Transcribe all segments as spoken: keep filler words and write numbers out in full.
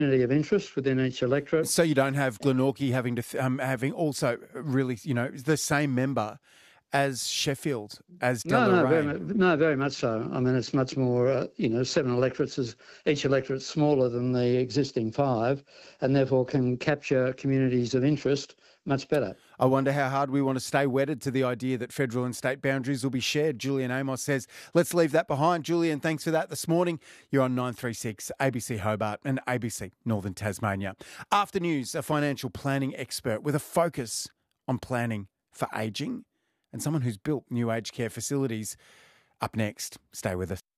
of interest within each electorate. So you don't have Glenorchy having to th- um, having also really, you know, the same member as Sheffield, as No, Deloraine. no, very much, no, very much so. I mean, it's much more, uh, you know, seven electorates is each electorate smaller than the existing five, and therefore can capture communities of interest much better. I wonder how hard we want to stay wedded to the idea that federal and state boundaries will be shared. Julian Amos says, let's leave that behind. Julian, thanks for that this morning. You're on nine three six, A B C Hobart and A B C Northern Tasmania. After news, a financial planning expert with a focus on planning for ageing and someone who's built new aged care facilities. Up next, stay with us.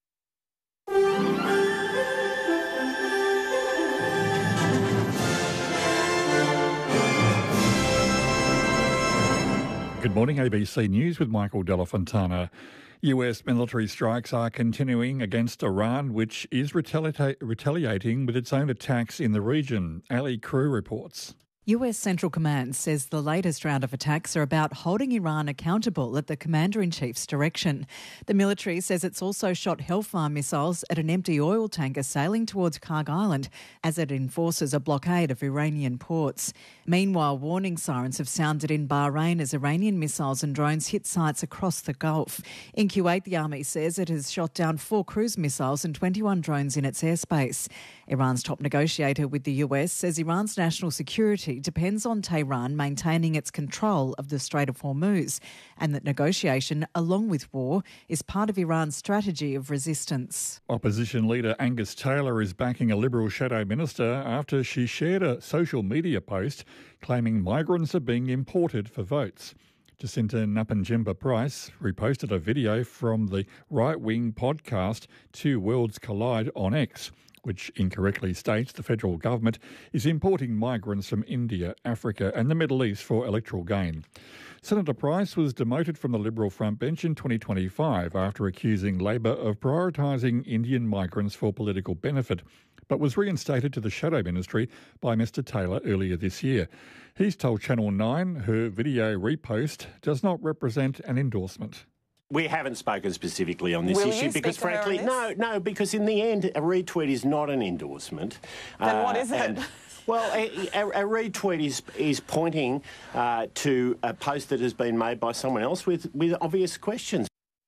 Good morning, A B C News with Michael Della Fontana. U S military strikes are continuing against Iran, which is retaliata- retaliating with its own attacks in the region. Ali Crew reports. U S Central Command says the latest round of attacks are about holding Iran accountable at the Commander-in-Chief's direction. The military says it's also shot Hellfire missiles at an empty oil tanker sailing towards Karg Island as it enforces a blockade of Iranian ports. Meanwhile, warning sirens have sounded in Bahrain as Iranian missiles and drones hit sites across the Gulf. In Kuwait, the army says it has shot down four cruise missiles and twenty-one drones in its airspace. Iran's top negotiator with the U S says Iran's national security depends on Tehran maintaining its control of the Strait of Hormuz, and that negotiation, along with war, is part of Iran's strategy of resistance. Opposition leader Angus Taylor is backing a Liberal shadow minister after she shared a social media post claiming migrants are being imported for votes. Jacinta Napanjimba Price reposted a video from the right-wing podcast Two Worlds Collide on X, which incorrectly states the federal government is importing migrants from India, Africa and the Middle East for electoral gain. Senator Price was demoted from the Liberal front bench in twenty twenty-five after accusing Labor of prioritising Indian migrants for political benefit, but was reinstated to the shadow ministry by Mister Taylor earlier this year. He's told Channel nine her video repost does not represent an endorsement. We haven't spoken specifically on this Will issue you because, speak to her frankly, on no, this? no, because in the end, a retweet is not an endorsement. Then Uh, what is it? and- Well, a, a, a retweet is is pointing uh, to a post that has been made by someone else with, with obvious questions.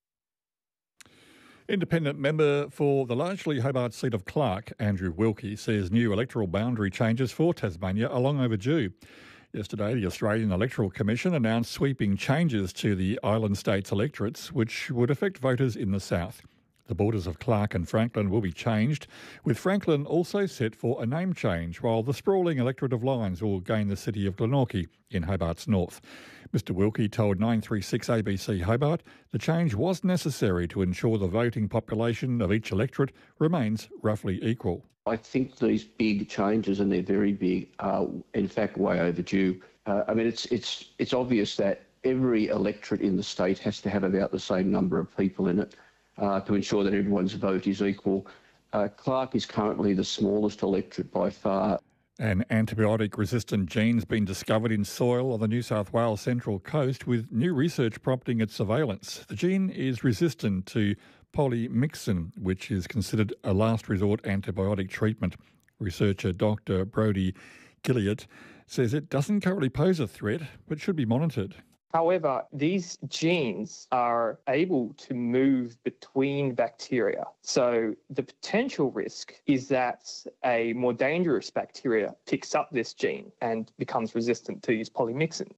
Independent member for the largely Hobart seat of Clark, Andrew Wilkie, says new electoral boundary changes for Tasmania are long overdue. Yesterday, the Australian Electoral Commission announced sweeping changes to the island states' electorates, which would affect voters in the south. The borders of Clark and Franklin will be changed, with Franklin also set for a name change, while the sprawling electorate of Lyons will gain the city of Glenorchy in Hobart's north. Mister Wilkie told nine three six A B C Hobart the change was necessary to ensure the voting population of each electorate remains roughly equal. I think these big changes, and they're very big, are in fact way overdue. Uh, I mean, it's it's it's obvious that every electorate in the state has to have about the same number of people in it uh, to ensure that everyone's vote is equal. Uh, Clark is currently the smallest electorate by far. An antibiotic-resistant gene's been discovered in soil on the New South Wales Central Coast, with new research prompting its surveillance. The gene is resistant to polymyxin, which is considered a last resort antibiotic treatment. Researcher Doctor Brodie Gilliatt says it doesn't currently pose a threat, but should be monitored. However, these genes are able to move between bacteria. So the potential risk is that a more dangerous bacteria picks up this gene and becomes resistant to use polymyxin.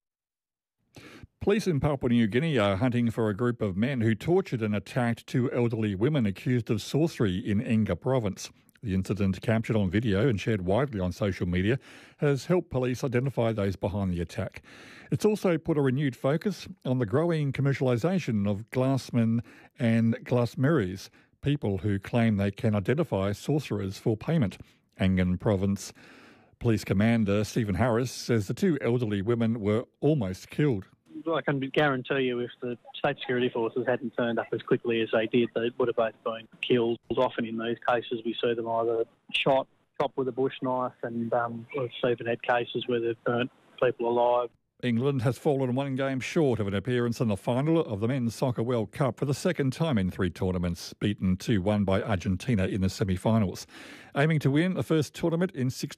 Police in Papua New Guinea are hunting for a group of men who tortured and attacked two elderly women accused of sorcery in Enga province. The incident, captured on video and shared widely on social media, has helped police identify those behind the attack. It's also put a renewed focus on the growing commercialisation of glassmen and glassmeries, people who claim they can identify sorcerers for payment. Angan Province Police Commander Stephen Harris says the two elderly women were almost killed. I can guarantee you if the state security forces hadn't turned up as quickly as they did, they would have both been killed. Often in these cases we see them either shot, chopped with a bush knife, and um, we've even had cases where they've burnt people alive. England has fallen one game short of an appearance in the final of the Men's Soccer World Cup for the second time in three tournaments, beaten two one by Argentina in the semi-finals. Aiming to win the first tournament in six